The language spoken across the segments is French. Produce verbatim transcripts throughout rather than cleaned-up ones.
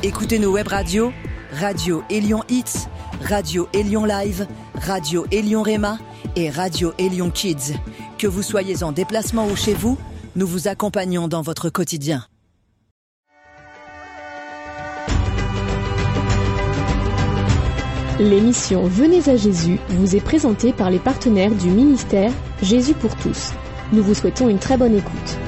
Écoutez nos web radios, Radio Élion Hits, Radio Élion Live, Radio Élion Réma et Radio Élion Kids. Que vous soyez en déplacement ou chez vous, nous vous accompagnons dans votre quotidien. L'émission Venez à Jésus vous est présentée par les partenaires du ministère Jésus pour tous. Nous vous souhaitons une très bonne écoute.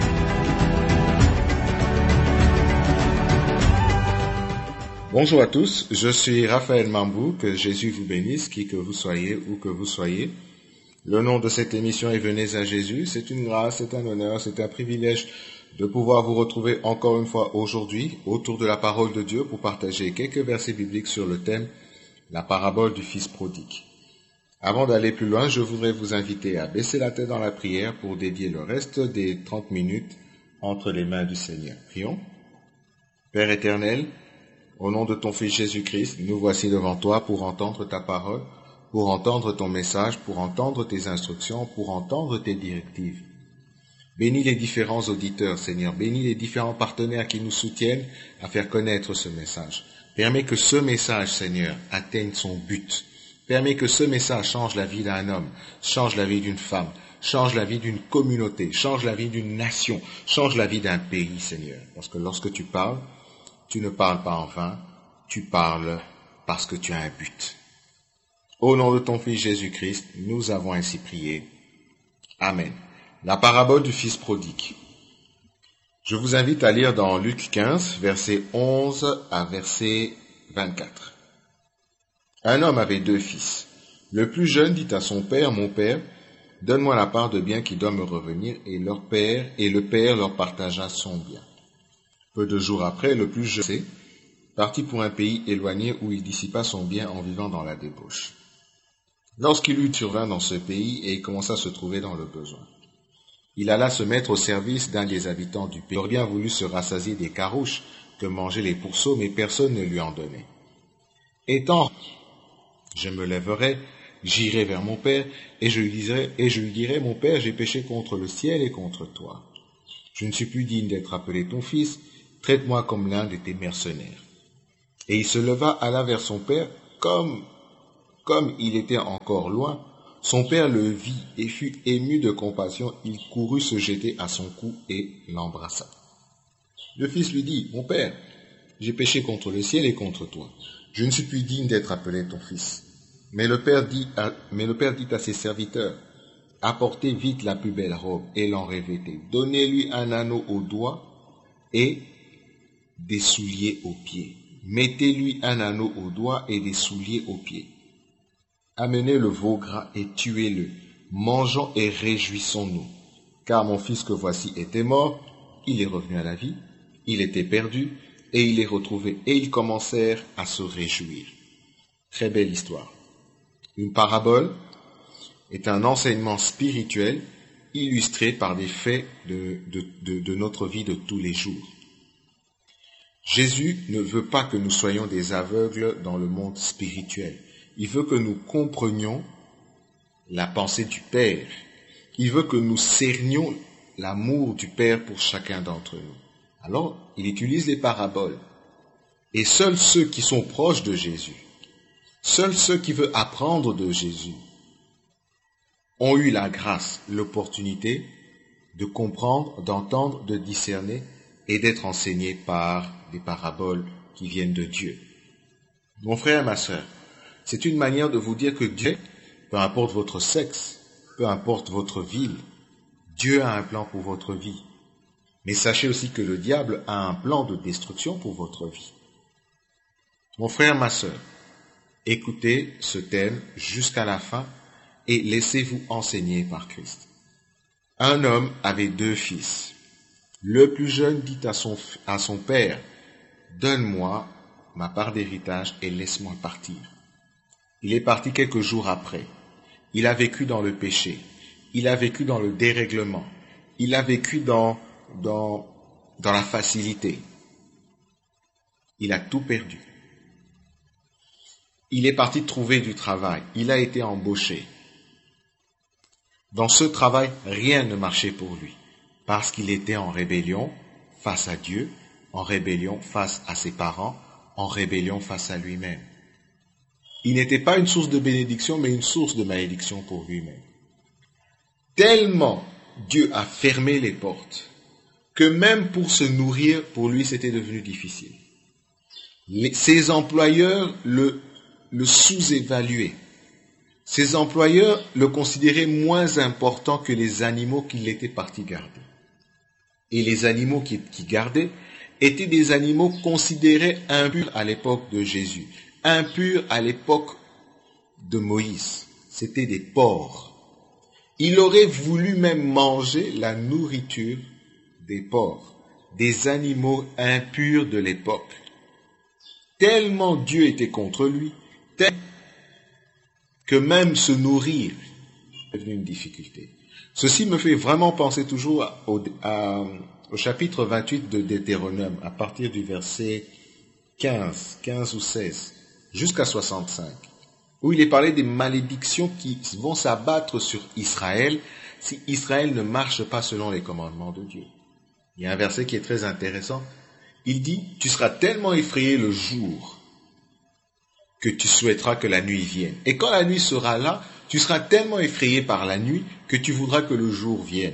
Bonjour à tous, je suis Raphaël Mambou, que Jésus vous bénisse, qui que vous soyez, où que vous soyez. Le nom de cette émission est Venez à Jésus. C'est une grâce, c'est un honneur, c'est un privilège de pouvoir vous retrouver encore une fois aujourd'hui autour de la parole de Dieu pour partager quelques versets bibliques sur le thème la parabole du fils prodigue. Avant d'aller plus loin, je voudrais vous inviter à baisser la tête dans la prière pour dédier le reste des trente minutes entre les mains du Seigneur. Prions. Père éternel, au nom de ton Fils Jésus-Christ, nous voici devant toi pour entendre ta parole, pour entendre ton message, pour entendre tes instructions, pour entendre tes directives. Bénis les différents auditeurs, Seigneur. Bénis les différents partenaires qui nous soutiennent à faire connaître ce message. Permets que ce message, Seigneur, atteigne son but. Permets que ce message change la vie d'un homme, change la vie d'une femme, change la vie d'une communauté, change la vie d'une nation, change la vie d'un pays, Seigneur. Parce que lorsque tu parles, tu ne parles pas en vain, tu parles parce que tu as un but. Au nom de ton Fils Jésus-Christ, nous avons ainsi prié. Amen. La parabole du fils prodigue. Je vous invite à lire dans Luc quinze, versets onze à verset vingt-quatre. Un homme avait deux fils. Le plus jeune dit à son père, « Mon père, donne-moi la part de bien qui doit me revenir. » Et leur père, et le père leur partagea son bien. Peu de jours après, le plus jeune partit pour un pays éloigné où il dissipa son bien en vivant dans la débauche. Lorsqu'il eut survint dans ce pays et il commença à se trouver dans le besoin, il alla se mettre au service d'un des habitants du pays. L'Orien voulut se rassasier des carouches que mangeaient les pourceaux, mais personne ne lui en donnait. Étant, je me lèverai, j'irai vers mon père, et je lui dirai, et je lui dirai, mon père, j'ai péché contre le ciel et contre toi. Je ne suis plus digne d'être appelé ton fils, traite-moi comme l'un de tes mercenaires. Et il se leva, alla vers son père, comme, comme il était encore loin. Son père le vit et fut ému de compassion, il courut se jeter à son cou et l'embrassa. Le fils lui dit, « Mon père, j'ai péché contre le ciel et contre toi. Je ne suis plus digne d'être appelé ton fils. » Mais le père dit à, mais le père dit à ses serviteurs, « Apportez vite la plus belle robe et l'en revêtez. Donnez-lui un anneau au doigt et des souliers aux pieds. Mettez-lui un anneau au doigt et des souliers aux pieds. Amenez le veau gras et tuez-le. Mangeons et réjouissons-nous. Car mon fils que voici était mort, il est revenu à la vie, il était perdu, et il est retrouvé. Et ils commencèrent à se réjouir. » Très belle histoire. Une parabole est un enseignement spirituel illustré par des faits de, de, de, de notre vie de tous les jours. Jésus ne veut pas que nous soyons des aveugles dans le monde spirituel. Il veut que nous comprenions la pensée du Père. Il veut que nous cernions l'amour du Père pour chacun d'entre nous. Alors, il utilise les paraboles. Et seuls ceux qui sont proches de Jésus, seuls ceux qui veulent apprendre de Jésus, ont eu la grâce, l'opportunité de comprendre, d'entendre, de discerner et d'être enseignés par des paraboles qui viennent de Dieu. Mon frère et ma sœur, c'est une manière de vous dire que Dieu, peu importe votre sexe, peu importe votre ville, Dieu a un plan pour votre vie. Mais sachez aussi que le diable a un plan de destruction pour votre vie. Mon frère, ma sœur, écoutez ce thème jusqu'à la fin et laissez-vous enseigner par Christ. Un homme avait deux fils. Le plus jeune dit à son, à son père, « Donne-moi ma part d'héritage et laisse-moi partir. » Il est parti quelques jours après. Il a vécu dans le péché. Il a vécu dans le dérèglement. Il a vécu dans, dans, dans la facilité. Il a tout perdu. Il est parti trouver du travail. Il a été embauché. Dans ce travail, rien ne marchait pour lui, parce qu'il était en rébellion face à Dieu, en rébellion face à ses parents, en rébellion face à lui-même. Il n'était pas une source de bénédiction, mais une source de malédiction pour lui-même. Tellement Dieu a fermé les portes que même pour se nourrir, pour lui, c'était devenu difficile. Les, ses employeurs le, le sous-évaluaient. Ses employeurs le considéraient moins important que les animaux qu'il était parti garder. Et les animaux qu'il qui gardait étaient des animaux considérés impurs à l'époque de Jésus, impurs à l'époque de Moïse. C'était des porcs. Il aurait voulu même manger la nourriture des porcs, des animaux impurs de l'époque. Tellement Dieu était contre lui, tellement que même se nourrir est devenu une difficulté. Ceci me fait vraiment penser toujours au, à, au chapitre vingt-huit de Deutéronome, à partir du verset quinze, quinze ou seize, jusqu'à soixante-cinq, où il est parlé des malédictions qui vont s'abattre sur Israël si Israël ne marche pas selon les commandements de Dieu. Il y a un verset qui est très intéressant. Il dit, tu seras tellement effrayé le jour que tu souhaiteras que la nuit vienne. Et quand la nuit sera là, tu seras tellement effrayé par la nuit que tu voudras que le jour vienne.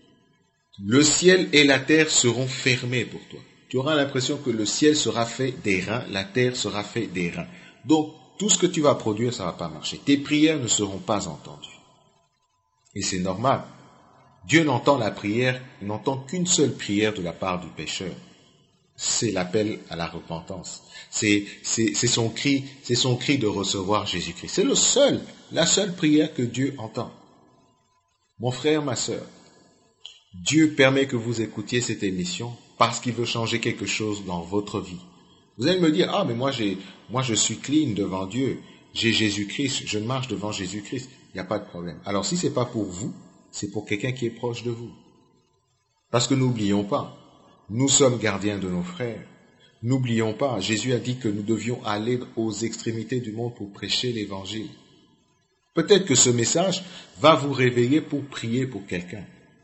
Le ciel et la terre seront fermés pour toi. Tu auras l'impression que le ciel sera fait d'airain, la terre sera fait d'airain. Donc, tout ce que tu vas produire, ça ne va pas marcher. Tes prières ne seront pas entendues. Et c'est normal. Dieu n'entend la prière, il n'entend qu'une seule prière de la part du pécheur. C'est l'appel à la repentance. C'est, c'est, c'est son cri, c'est son cri de recevoir Jésus-Christ. C'est le seul, la seule prière que Dieu entend. Mon frère, ma sœur, Dieu permet que vous écoutiez cette émission parce qu'il veut changer quelque chose dans votre vie. Vous allez me dire, ah, mais moi, j'ai, moi, je suis clean devant Dieu. J'ai Jésus-Christ, je marche devant Jésus-Christ. Il n'y a pas de problème. Alors, si c'est pas pour vous, c'est pour quelqu'un qui est proche de vous. Parce que n'oublions pas, nous sommes gardiens de nos frères. N'oublions pas, Jésus a dit que nous devions aller aux extrémités du monde pour prêcher l'évangile. Peut-être que ce message va vous réveiller pour prier pour quelqu'un.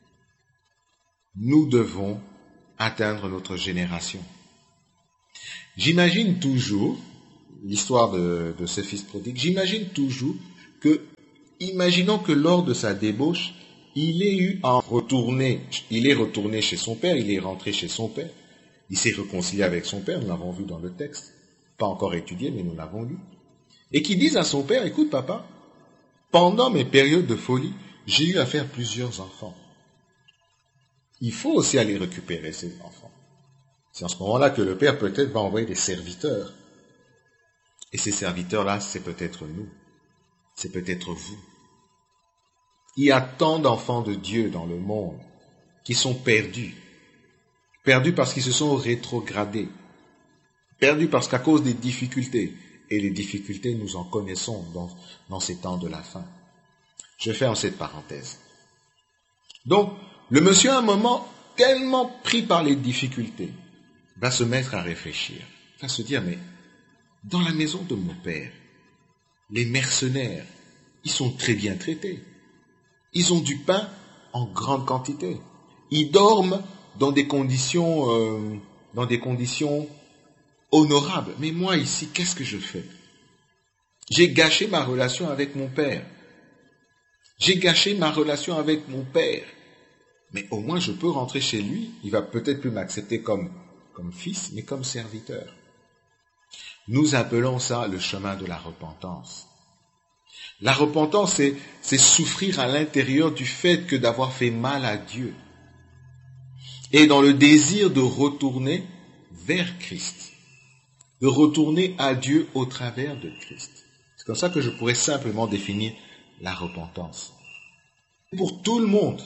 Nous devons atteindre notre génération. J'imagine toujours, l'histoire de, de ce fils prodigue, j'imagine toujours que, imaginons que lors de sa débauche, il est eu à retourner, il est retourné chez son père, il est rentré chez son père, il s'est réconcilié avec son père, nous l'avons vu dans le texte, pas encore étudié, mais nous l'avons lu, et qui dise à son père, écoute papa, pendant mes périodes de folie, j'ai eu à faire plusieurs enfants. Il faut aussi aller récupérer ces enfants. C'est en ce moment-là que le père peut-être va envoyer des serviteurs. Et ces serviteurs-là, c'est peut-être nous. C'est peut-être vous. Il y a tant d'enfants de Dieu dans le monde qui sont perdus. Perdus parce qu'ils se sont rétrogradés. Perdus parce qu'à cause des difficultés. Et les difficultés, nous en connaissons dans, dans ces temps de la fin. Je ferme cette parenthèse. Donc, le monsieur, à un moment, tellement pris par les difficultés, va se mettre à réfléchir. Va se dire, mais dans la maison de mon père, les mercenaires, ils sont très bien traités. Ils ont du pain en grande quantité. Ils dorment dans des conditions, euh, dans des conditions honorables. Mais moi, ici, qu'est-ce que je fais? J'ai gâché ma relation avec mon père. J'ai gâché ma relation avec mon père. Mais au moins, je peux rentrer chez lui. Il va peut-être plus m'accepter comme, comme fils, mais comme serviteur. Nous appelons ça le chemin de la repentance. La repentance, c'est, c'est souffrir à l'intérieur du fait que d'avoir fait mal à Dieu. Et dans le désir de retourner vers Christ. De retourner à Dieu au travers de Christ. C'est comme ça que je pourrais simplement définir la repentance. Pour tout le monde.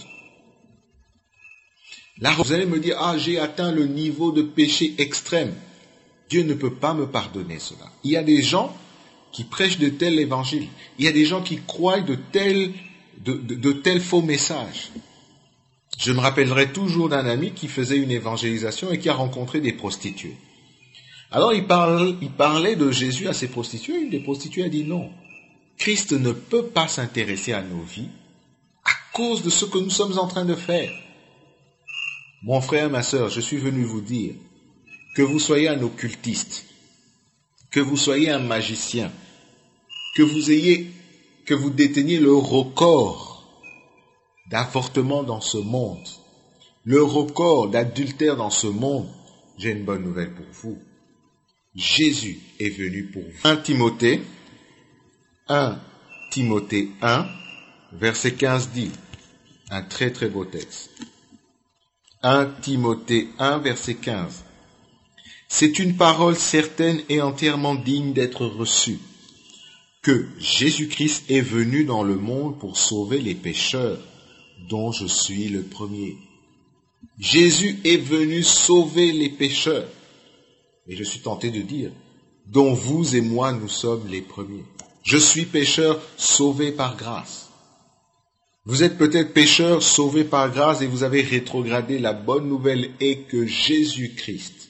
Là, vous allez me dire, ah, j'ai atteint le niveau de péché extrême. Dieu ne peut pas me pardonner cela. Il y a des gens qui prêchent de tels évangiles. Il y a des gens qui croient de tels, de, de, de tels faux messages. Je me rappellerai toujours d'un ami qui faisait une évangélisation et qui a rencontré des prostituées. Alors il, parle, il parlait de Jésus à ces prostituées. Une des prostituées a dit non. Christ ne peut pas s'intéresser à nos vies à cause de ce que nous sommes en train de faire. Mon frère, ma sœur, je suis venu vous dire que vous soyez un occultiste, que vous soyez un magicien, que vous ayez, que vous déteniez le record d'avortement dans ce monde, le record d'adultère dans ce monde, j'ai une bonne nouvelle pour vous. Jésus est venu pour vous. un Timothée, un Timothée un, verset quinze dit, un très très beau texte. un Timothée un, verset quinze. C'est une parole certaine et entièrement digne d'être reçue, que Jésus-Christ est venu dans le monde pour sauver les pécheurs, dont je suis le premier. Jésus est venu sauver les pécheurs. Et je suis tenté de dire, dont vous et moi nous sommes les premiers. Je suis pécheur sauvé par grâce. Vous êtes peut-être pécheur sauvé par grâce et vous avez rétrogradé. La bonne nouvelle est que Jésus-Christ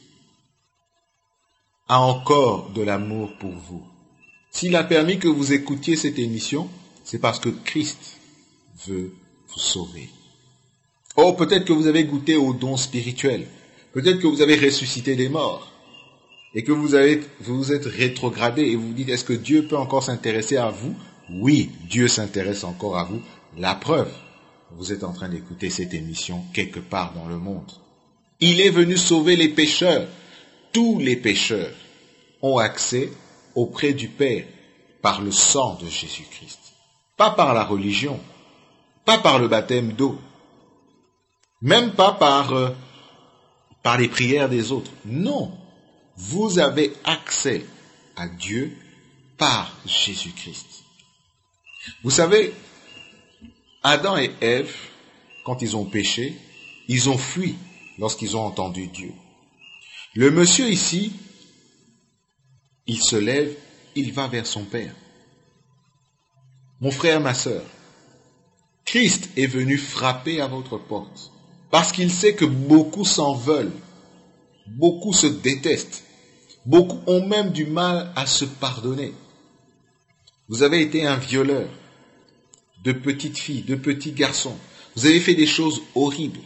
a encore de l'amour pour vous. S'il a permis que vous écoutiez cette émission, c'est parce que Christ veut vous sauver. Oh, peut-être que vous avez goûté aux dons spirituels. Peut-être que vous avez ressuscité des morts. Et que vous avez, vous vous êtes rétrogradé et vous vous dites, est-ce que Dieu peut encore s'intéresser à vous? Oui, Dieu s'intéresse encore à vous. La preuve, vous êtes en train d'écouter cette émission quelque part dans le monde. Il est venu sauver les pécheurs. Tous les pécheurs ont accès auprès du Père par le sang de Jésus-Christ. Pas par la religion, pas par le baptême d'eau, même pas par, euh, par les prières des autres. Non. Vous avez accès à Dieu par Jésus-Christ. Vous savez, Adam et Ève, quand ils ont péché, ils ont fui lorsqu'ils ont entendu Dieu. Le monsieur ici, il se lève, il va vers son Père. Mon frère, ma sœur, Christ est venu frapper à votre porte parce qu'il sait que beaucoup s'en veulent, beaucoup se détestent. Beaucoup ont même du mal à se pardonner. Vous avez été un violeur de petites filles, de petits garçons. Vous avez fait des choses horribles.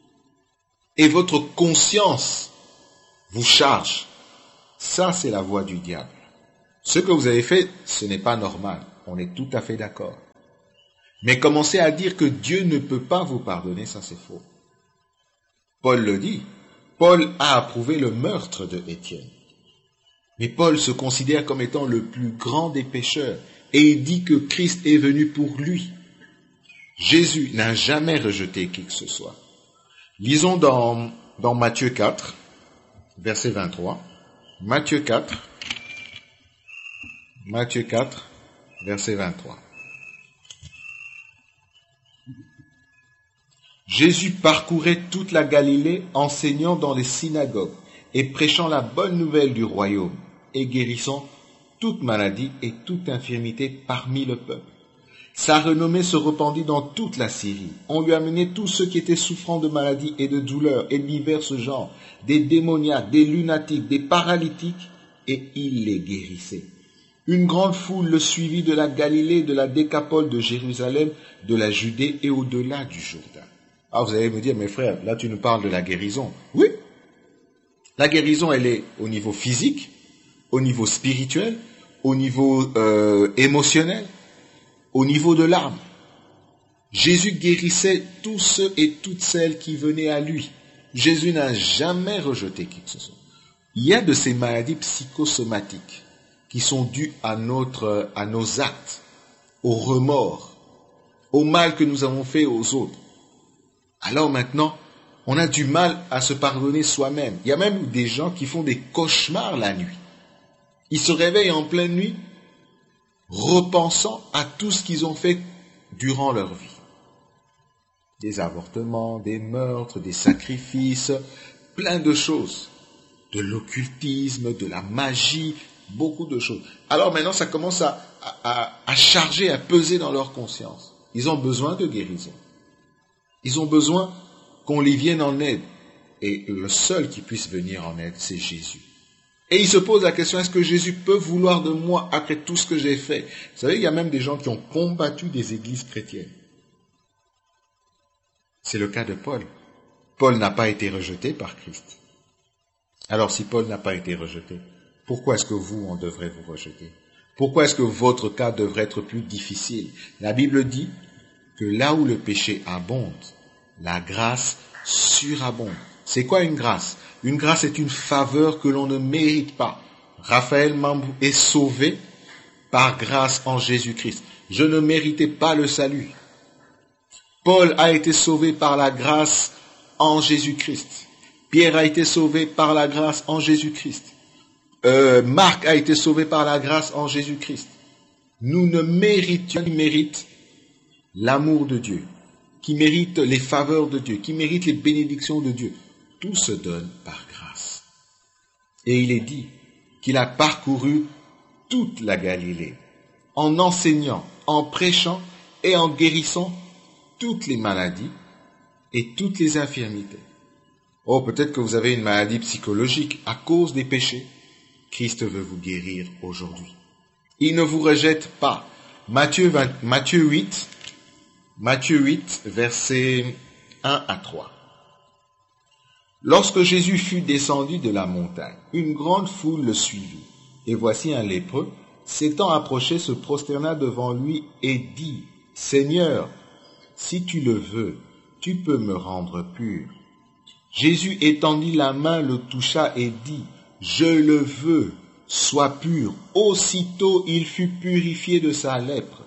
Et votre conscience vous charge. Ça, c'est la voie du diable. Ce que vous avez fait, ce n'est pas normal. On est tout à fait d'accord. Mais commencer à dire que Dieu ne peut pas vous pardonner, ça c'est faux. Paul le dit. Paul a approuvé le meurtre de Étienne. Mais Paul se considère comme étant le plus grand des pécheurs et il dit que Christ est venu pour lui. Jésus n'a jamais rejeté qui que ce soit. Lisons dans, dans Matthieu quatre, verset vingt-trois. Matthieu quatre, Matthieu quatre, verset vingt-trois. Jésus parcourait toute la Galilée, enseignant dans les synagogues et prêchant la bonne nouvelle du royaume, et guérissant toute maladie et toute infirmité parmi le peuple. Sa renommée se répandit dans toute la Syrie. On lui amenait tous ceux qui étaient souffrants de maladies et de douleurs et de divers genres, des démoniaques, des lunatiques, des paralytiques, et il les guérissait. Une grande foule le suivit de la Galilée, de la Décapole, de Jérusalem, de la Judée et au-delà du Jourdain. Ah, vous allez me dire, mes frères, là tu nous parles de la guérison. Oui, la guérison, elle est au niveau physique, au niveau spirituel, au niveau euh, émotionnel, au niveau de l'âme. Jésus guérissait tous ceux et toutes celles qui venaient à lui. Jésus n'a jamais rejeté qui que ce soit. Il y a de ces maladies psychosomatiques qui sont dues à, notre, à nos actes, au remords, au mal que nous avons fait aux autres. Alors maintenant, on a du mal à se pardonner soi-même. Il y a même des gens qui font des cauchemars la nuit. Ils se réveillent en pleine nuit, repensant à tout ce qu'ils ont fait durant leur vie. Des avortements, des meurtres, des sacrifices, plein de choses. De l'occultisme, de la magie, beaucoup de choses. Alors maintenant, ça commence à, à, à charger, à peser dans leur conscience. Ils ont besoin de guérison. Ils ont besoin qu'on les vienne en aide. Et le seul qui puisse venir en aide, c'est Jésus. Et ils se posent la question, est-ce que Jésus peut vouloir de moi après tout ce que j'ai fait? Vous savez, il y a même des gens qui ont combattu des églises chrétiennes. C'est le cas de Paul. Paul n'a pas été rejeté par Christ. Alors si Paul n'a pas été rejeté, pourquoi est-ce que vous, on devrait vous rejeter? Pourquoi est-ce que votre cas devrait être plus difficile? La Bible dit que là où le péché abonde, la grâce surabonde. C'est quoi une grâce? Une grâce est une faveur que l'on ne mérite pas. Raphaël Mambou est sauvé par grâce en Jésus-Christ. Je ne méritais pas le salut. Paul a été sauvé par la grâce en Jésus-Christ. Pierre a été sauvé par la grâce en Jésus-Christ. Euh, Marc a été sauvé par la grâce en Jésus-Christ. Nous ne méritions, qui mérite l'amour de Dieu, qui mérite les faveurs de Dieu, qui mérite les bénédictions de Dieu. Tout se donne par grâce. Et il est dit qu'il a parcouru toute la Galilée, en enseignant, en prêchant et en guérissant toutes les maladies et toutes les infirmités. Oh, peut-être que vous avez une maladie psychologique à cause des péchés. Christ veut vous guérir aujourd'hui. Il ne vous rejette pas. Matthieu, vingt, Matthieu huit, Matthieu huit, versets un à trois. Lorsque Jésus fut descendu de la montagne, une grande foule le suivit. Et voici un lépreux, s'étant approché, se prosterna devant lui et dit, « Seigneur, si tu le veux, tu peux me rendre pur. » Jésus étendit la main, le toucha et dit, « Je le veux, sois pur. » Aussitôt il fut purifié de sa lèpre.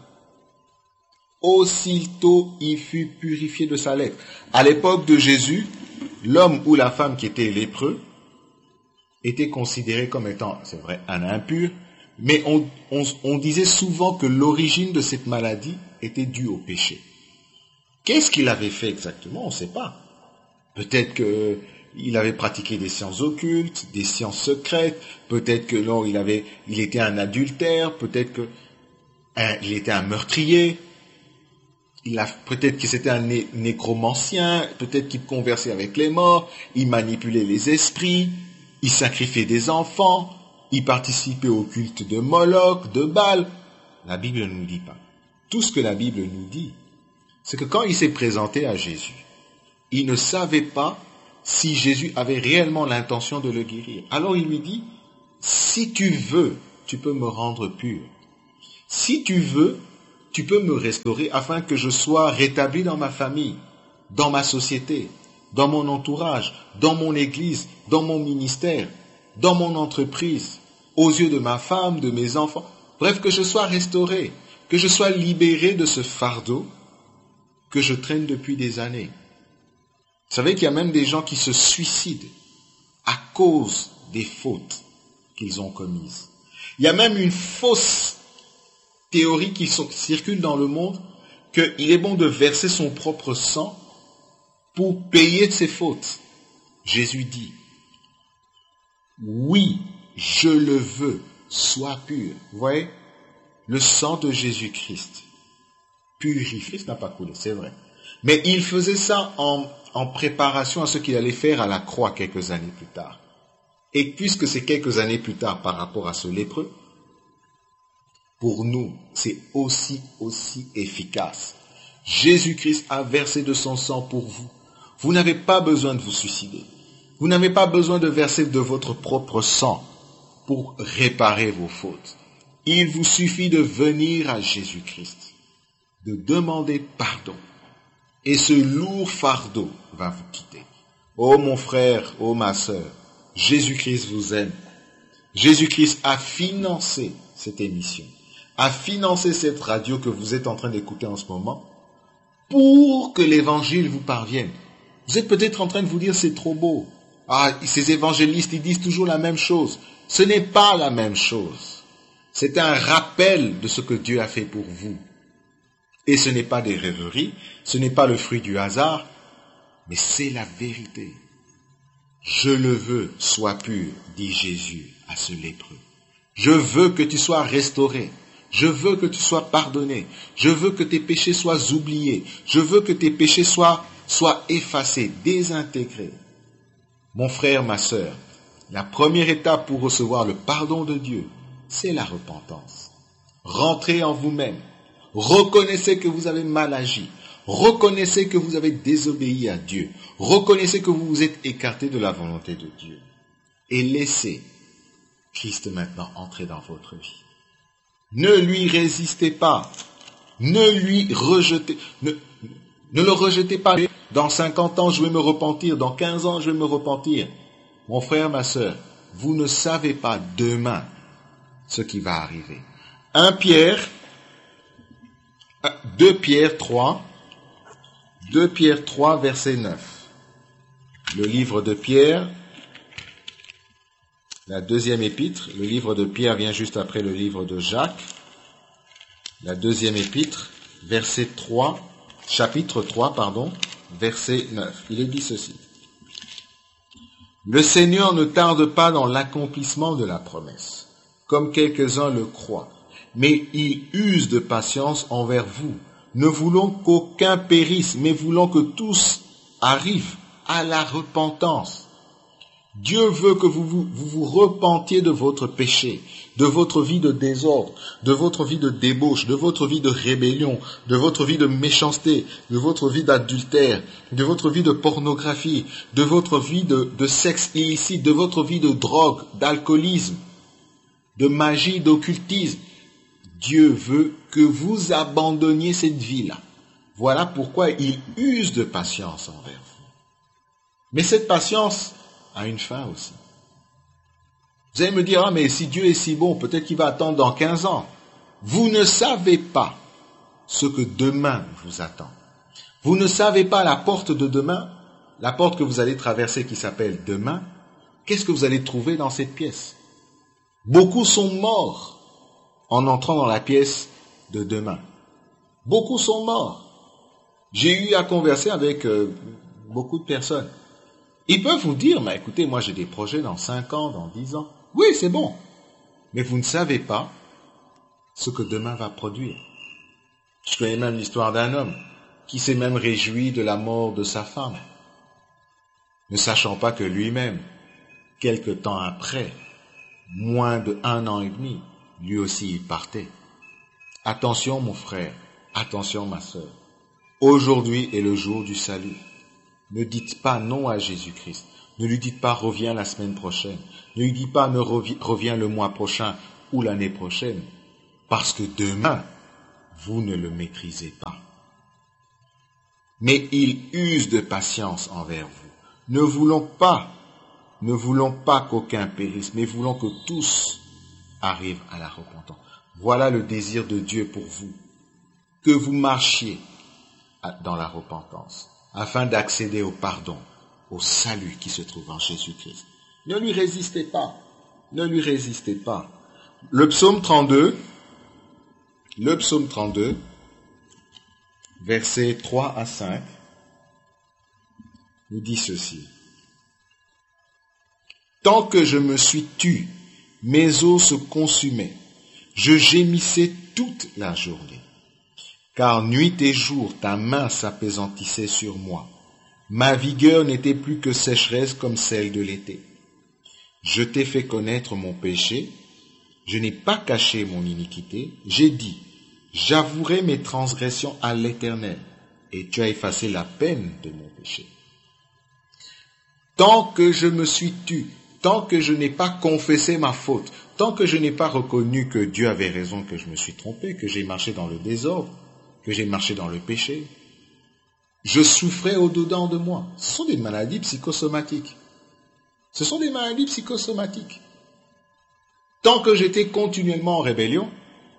Aussitôt il fut purifié de sa lèpre. À l'époque de Jésus, l'homme ou la femme qui était lépreux était considéré comme étant, c'est vrai, un impur, mais on, on, on disait souvent que l'origine de cette maladie était due au péché. Qu'est-ce qu'il avait fait exactement? On ne sait pas. Peut-être qu'il avait pratiqué des sciences occultes, des sciences secrètes, peut-être que non, il avait, il était un adultère, peut-être que hein, il était un meurtrier, il a, peut-être que c'était un né, nécromancien, peut-être qu'il conversait avec les morts, il manipulait les esprits, il sacrifiait des enfants, il participait au culte de Moloch, de Baal. La Bible ne nous dit pas. Tout ce que la Bible nous dit, c'est que quand il s'est présenté à Jésus, il ne savait pas si Jésus avait réellement l'intention de le guérir. Alors il lui dit, si tu veux, tu peux me rendre pur. Si tu veux, tu peux me restaurer afin que je sois rétabli dans ma famille, dans ma société, dans mon entourage, dans mon église, dans mon ministère, dans mon entreprise, aux yeux de ma femme, de mes enfants. Bref, que je sois restauré, que je sois libéré de ce fardeau que je traîne depuis des années. Vous savez qu'il y a même des gens qui se suicident à cause des fautes qu'ils ont commises. Il y a même une fausse théorie qui circule dans le monde qu'il est bon de verser son propre sang pour payer de ses fautes. Jésus dit, oui, je le veux, sois pur. Vous voyez, le sang de Jésus-Christ purifie. Christ n'a pas coulé, c'est vrai. Mais il faisait ça en, en préparation à ce qu'il allait faire à la croix quelques années plus tard. Et puisque c'est quelques années plus tard par rapport à ce lépreux, pour nous, c'est aussi, aussi efficace. Jésus-Christ a versé de son sang pour vous. Vous n'avez pas besoin de vous suicider. Vous n'avez pas besoin de verser de votre propre sang pour réparer vos fautes. Il vous suffit de venir à Jésus-Christ, de demander pardon. Et ce lourd fardeau va vous quitter. Oh mon frère, oh ma sœur, Jésus-Christ vous aime. Jésus-Christ a financé cette émission, a financé cette radio que vous êtes en train d'écouter en ce moment pour que l'évangile vous parvienne. Vous êtes peut-être en train de vous dire c'est trop beau. Ah, ces évangélistes, ils disent toujours la même chose. Ce n'est pas la même chose. C'est un rappel de ce que Dieu a fait pour vous. Et ce n'est pas des rêveries, ce n'est pas le fruit du hasard, mais c'est la vérité. Je le veux, sois pur, dit Jésus à ce lépreux. Je veux que tu sois restauré. Je veux que tu sois pardonné. Je veux que tes péchés soient oubliés. Je veux que tes péchés soient, soient effacés, désintégrés. Mon frère, ma sœur, la première étape pour recevoir le pardon de Dieu, c'est la repentance. Rentrez en vous-même. Reconnaissez que vous avez mal agi. Reconnaissez que vous avez désobéi à Dieu. Reconnaissez que vous vous êtes écarté de la volonté de Dieu. et laissez Christ maintenant entrer dans votre vie. Ne lui résistez pas. Ne lui rejetez, ne, ne le rejetez pas. Dans cinquante ans, je vais me repentir. Dans quinze ans, je vais me repentir. Mon frère, ma sœur, vous ne savez pas demain ce qui va arriver. un Pierre, deux Pierre trois, deux Pierre trois, verset neuf. Le livre de Pierre, la deuxième épître, le livre de Pierre vient juste après le livre de Jacques. La deuxième épître, verset trois, chapitre trois, pardon, verset neuf. Il est dit ceci. Le Seigneur ne tarde pas dans l'accomplissement de la promesse, comme quelques-uns le croient, mais il use de patience envers vous, ne voulant qu'aucun périsse, mais voulant que tous arrivent à la repentance. Dieu veut que vous vous, vous vous repentiez de votre péché, de votre vie de désordre, de votre vie de débauche, de votre vie de rébellion, de votre vie de méchanceté, de votre vie d'adultère, de votre vie de pornographie, de votre vie de, de sexe illicite, de votre vie de drogue, d'alcoolisme, de magie, d'occultisme. Dieu veut que vous abandonniez cette vie-là. Voilà pourquoi il use de patience envers vous. Mais cette patience a une fin aussi. Vous allez me dire, ah mais si Dieu est si bon, peut-être qu'il va attendre dans quinze ans. Vous ne savez pas ce que demain vous attend. Vous ne savez pas la porte de demain, la porte que vous allez traverser qui s'appelle demain. Qu'est-ce que vous allez trouver dans cette pièce? Beaucoup sont morts en entrant dans la pièce de demain. Beaucoup sont morts. J'ai eu à converser avec euh, beaucoup de personnes. Ils peuvent vous dire, mais écoutez, moi j'ai des projets dans cinq ans, dans dix ans. Oui, c'est bon. Mais vous ne savez pas ce que demain va produire. Je connais même l'histoire d'un homme qui s'est même réjoui de la mort de sa femme, ne sachant pas que lui-même, quelque temps après, moins de un an et demi, lui aussi il partait. Attention mon frère, attention ma sœur. Aujourd'hui est le jour du salut. Ne dites pas non à Jésus-Christ. Ne lui dites pas reviens la semaine prochaine. Ne lui dites pas ne revi- reviens le mois prochain ou l'année prochaine. Parce que demain, vous ne le maîtrisez pas. Mais il use de patience envers vous. Ne voulons pas, ne voulons pas qu'aucun périsse, mais voulons que tous arrivent à la repentance. Voilà le désir de Dieu pour vous. Que vous marchiez dans la repentance, afin d'accéder au pardon, au salut qui se trouve en Jésus-Christ. Ne lui résistez pas. Ne lui résistez pas. Le psaume trente-deux, le psaume trente-deux, versets trois à cinq, nous dit ceci. Tant que je me suis tu, mes os se consumaient. Je gémissais toute la journée. Car nuit et jour, ta main s'appesantissait sur moi. Ma vigueur n'était plus que sécheresse comme celle de l'été. Je t'ai fait connaître mon péché. Je n'ai pas caché mon iniquité. J'ai dit, j'avouerai mes transgressions à l'Éternel, et tu as effacé la peine de mon péché. Tant que je me suis tu, tant que je n'ai pas confessé ma faute, tant que je n'ai pas reconnu que Dieu avait raison, que je me suis trompé, que j'ai marché dans le désordre, que j'ai marché dans le péché, je souffrais au-dedans de moi. Ce sont des maladies psychosomatiques. Ce sont des maladies psychosomatiques. Tant que j'étais continuellement en rébellion,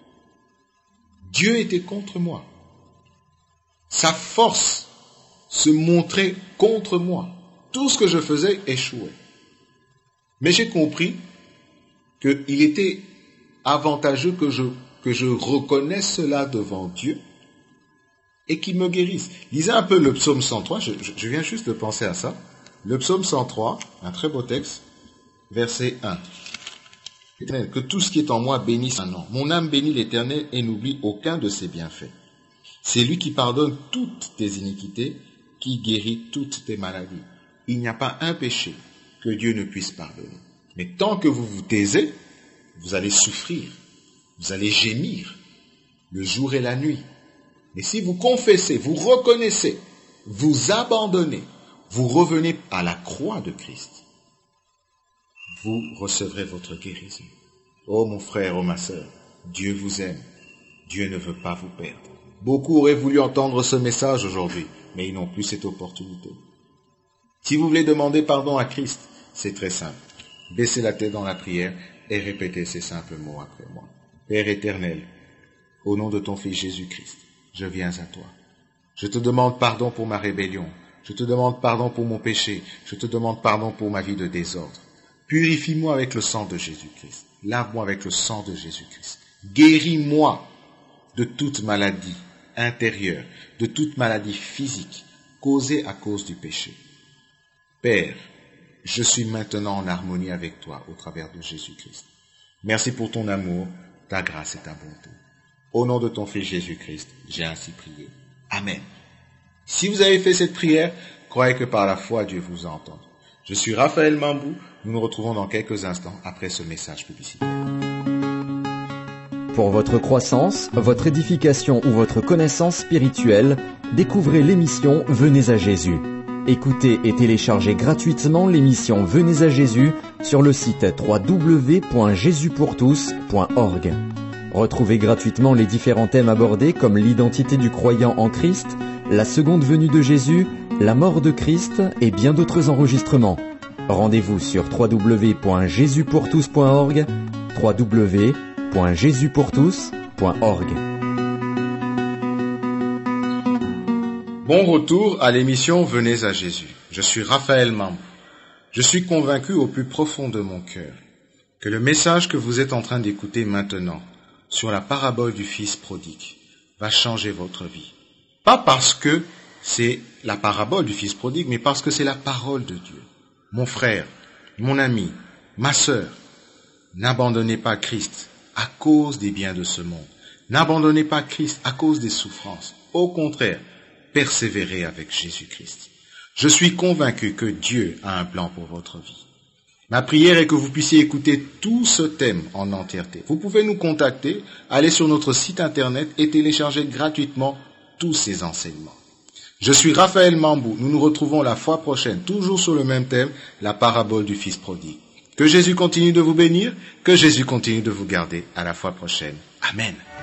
Dieu était contre moi. Sa force se montrait contre moi. Tout ce que je faisais échouait. Mais j'ai compris qu'il était avantageux que je, que je reconnaisse cela devant Dieu et qu'il me guérisse. Lisez un peu le psaume cent trois, je, je, je viens juste de penser à ça. Le psaume cent trois, un très beau texte, verset un. Éternel, que tout ce qui est en moi bénisse un nom. Mon âme bénit l'Éternel et n'oublie aucun de ses bienfaits. C'est lui qui pardonne toutes tes iniquités, qui guérit toutes tes maladies. Il n'y a pas un péché que Dieu ne puisse pardonner. Mais tant que vous vous taisez, vous allez souffrir, vous allez gémir, le jour et la nuit. Mais si vous confessez, vous reconnaissez, vous abandonnez, vous revenez à la croix de Christ, vous recevrez votre guérison. Oh mon frère, oh ma sœur, Dieu vous aime. Dieu ne veut pas vous perdre. Beaucoup auraient voulu entendre ce message aujourd'hui, mais ils n'ont plus cette opportunité. Si vous voulez demander pardon à Christ, c'est très simple. Baissez la tête dans la prière et répétez ces simples mots après moi. Père éternel, au nom de ton Fils Jésus-Christ, je viens à toi. Je te demande pardon pour ma rébellion. Je te demande pardon pour mon péché. Je te demande pardon pour ma vie de désordre. Purifie-moi avec le sang de Jésus-Christ. Lave-moi avec le sang de Jésus-Christ. Guéris-moi de toute maladie intérieure, de toute maladie physique causée à cause du péché. Père, je suis maintenant en harmonie avec toi au travers de Jésus-Christ. Merci pour ton amour, ta grâce et ta bonté. Au nom de ton Fils Jésus-Christ, j'ai ainsi prié. Amen. Si vous avez fait cette prière, croyez que par la foi, Dieu vous entend. Je suis Raphaël Mambou. Nous nous retrouvons dans quelques instants après ce message publicitaire. Pour votre croissance, votre édification ou votre connaissance spirituelle, découvrez l'émission Venez à Jésus. Écoutez et téléchargez gratuitement l'émission Venez à Jésus sur le site w w w point jésus pour tous point org. Retrouvez gratuitement les différents thèmes abordés comme l'identité du croyant en Christ, la seconde venue de Jésus, la mort de Christ et bien d'autres enregistrements. Rendez-vous sur w w w point jésus pour tous point org, w w w point jésus pour tous point org. Bon retour à l'émission Venez à Jésus. Je suis Raphaël Mambou. Je suis convaincu au plus profond de mon cœur que le message que vous êtes en train d'écouter maintenant sur la parabole du Fils prodigue va changer votre vie. Pas parce que c'est la parabole du Fils prodigue, mais parce que c'est la parole de Dieu. Mon frère, mon ami, ma sœur, n'abandonnez pas Christ à cause des biens de ce monde. N'abandonnez pas Christ à cause des souffrances. Au contraire, persévérez avec Jésus-Christ. Je suis convaincu que Dieu a un plan pour votre vie. Ma prière est que vous puissiez écouter tout ce thème en entièreté. Vous pouvez nous contacter, aller sur notre site internet et télécharger gratuitement tous ces enseignements. Je suis Raphaël Mambou. Nous nous retrouvons la fois prochaine, toujours sur le même thème, la parabole du Fils prodigue. Que Jésus continue de vous bénir, que Jésus continue de vous garder. À la fois prochaine. Amen.